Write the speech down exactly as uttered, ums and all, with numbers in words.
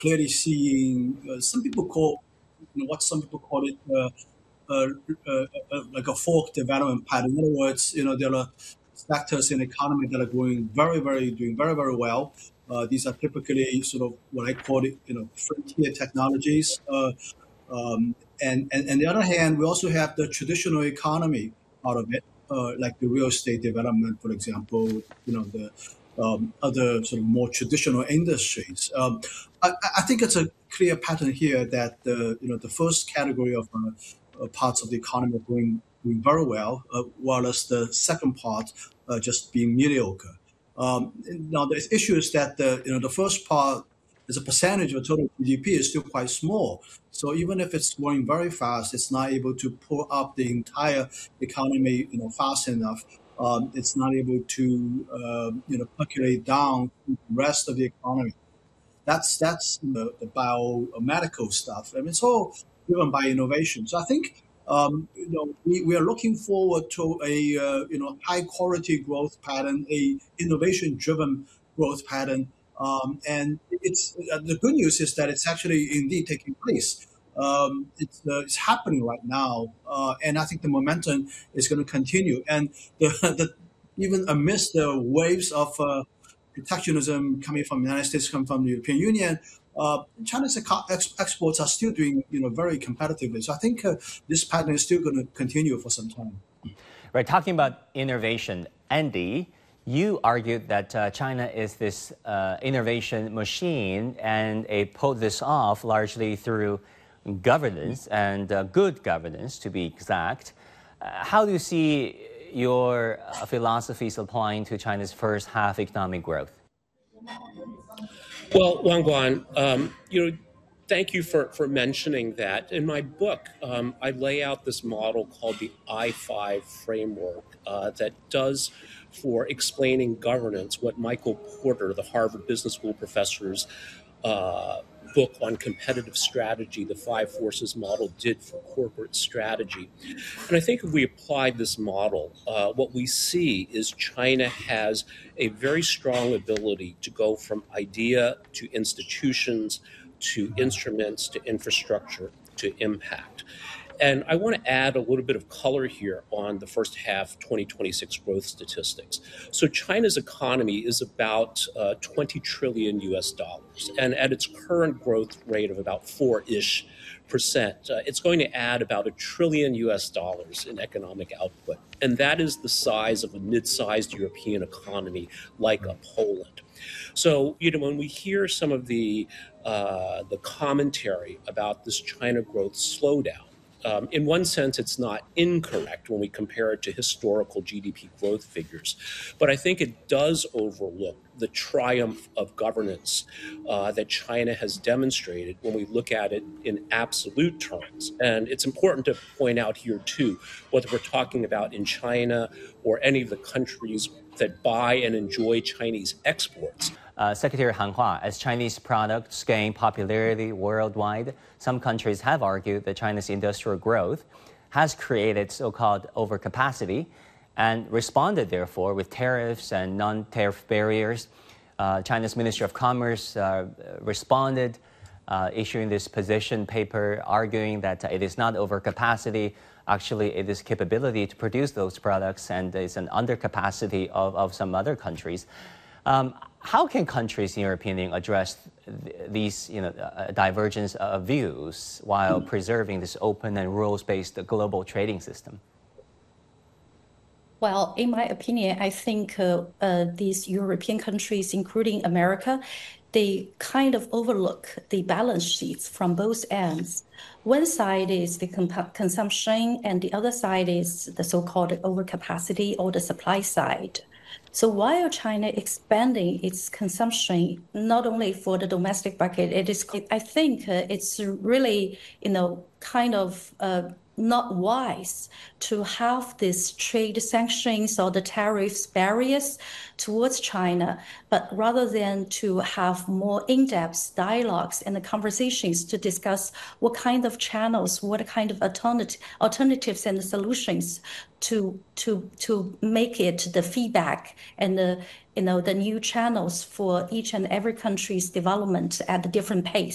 clearly seeing uh, some people call you know, what some people call it uh, uh, uh, uh, like a fork development pattern. In other words, you know there are sectors in the economy that are going very, very doing very, very well. Uh, these are typically sort of what I call it, you know, frontier technologies. Uh, um, and, and, and the other hand, we also have the traditional economy out of it, uh, like the real estate development, for example, you know, the um, other sort of more traditional industries. Um, I, I think it's a clear pattern here that the, you know, the first category of uh, uh, parts of the economy are going, doing very well, uh, whereas the second part uh, just being mediocre. Um, now, the issue is that the, you know, the first part as a percentage of total G D P is still quite small. So even if it's growing very fast, it's not able to pull up the entire economy, you know, fast enough. Um, it's not able to, uh, you know, percolate down the rest of the economy. That's that's the, the biomedical stuff. I mean, it's all driven by innovation. So I think um, you know we, we are looking forward to a uh, you know high quality growth pattern, a innovation driven growth pattern. Um, and it's uh, the good news is that it's actually indeed taking place. Um, it's uh, it's happening right now, uh, and I think the momentum is going to continue. And the, the even amidst the waves of uh, protectionism coming from the United States, coming from the European Union, uh, China's eco- ex- exports are still doing, you know, very competitively. So I think uh, this pattern is still going to continue for some time. Right. Talking about innovation, Andy, you argued that uh, China is this uh, innovation machine, and it pulled this off largely through governance and uh, good governance, to be exact. Uh, how do you see your uh, philosophies applying to China's first half economic growth? Well, Wang Guan, um, you know, thank you for, for mentioning that. In my book, um, I lay out this model called the I five framework uh, that does for explaining governance what Michael Porter, the Harvard Business School professor's uh, book on competitive strategy, the Five Forces model, did for corporate strategy. And I think if we applied this model, uh, what we see is China has a very strong ability to go from idea to institutions, to instruments, to infrastructure, to impact. And I want to add a little bit of color here on the first half twenty twenty-six growth statistics. So China's economy is about uh, twenty trillion U S dollars. And at its current growth rate of about four-ish percent, uh, it's going to add about a trillion U S dollars in economic output. And that is the size of a mid-sized European economy like a Poland. So, you know, when we hear some of the uh, the commentary about this China growth slowdown, Um, in one sense, it's not incorrect when we compare it to historical G D P growth figures, but I think it does overlook the triumph of governance uh, that China has demonstrated when we look at it in absolute terms. And it's important to point out here, too, whether we're talking about in China or any of the countries that buy and enjoy Chinese exports. Uh, Secretary Han Hua, as Chinese products gain popularity worldwide, some countries have argued that China's industrial growth has created so-called overcapacity and responded, therefore, with tariffs and non-tariff barriers. Uh, China's Ministry of Commerce uh, responded, uh, issuing this position paper, arguing that it is not overcapacity. Actually, it is capability to produce those products, and it's an undercapacity of, of some other countries. Um, how can countries, in your opinion, address th these you know, uh, divergence of views while preserving this open and rules-based global trading system? Well, in my opinion, I think uh, uh, these European countries, including America, they kind of overlook the balance sheets from both ends. One side is the consumption, and the other side is the so-called overcapacity or the supply side. So while China expanding its consumption, not only for the domestic market, it is, I think uh, it's really, you know, kind of uh, not wise to have these trade sanctions or the tariffs barriers towards China, but rather than to have more in-depth dialogues and the conversations to discuss what kind of channels, what kind of alternate, alternatives and solutions to to to make it the feedback and the you know the new channels for each and every country's development at a different pace.